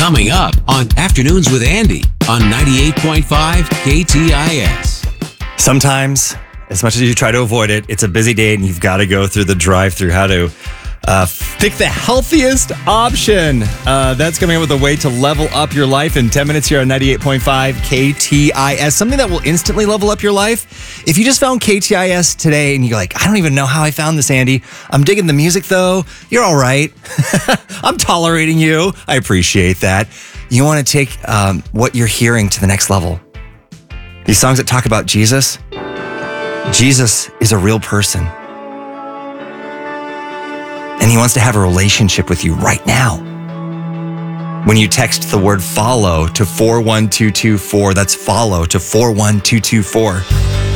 Coming up on Afternoons with Andy on 98.5 KTIS. Sometimes, as much as you try to avoid it, it's a busy day and you've got to go through the drive-thru. How to pick the healthiest option. That's coming up with a way to level up your life in 10 minutes here on 98.5 KTIS. Something that will instantly level up your life. If you just found KTIS today and you're like, I don't even know how I found this, Andy. I'm digging the music, though. You're all right. I'm tolerating you. I appreciate that. You want to take what you're hearing to the next level. These songs that talk about Jesus. Jesus is a real person. And he wants to have a relationship with you right now. When you text the word follow to 41224, that's follow to 41224.